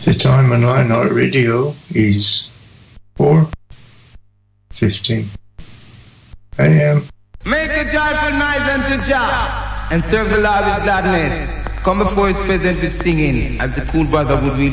The time on Light Night Radio is 4:15 a.m. Make a joyful noise unto Jah, and serve the Lord with gladness. Come before His presence with singing, as the cool brother would read.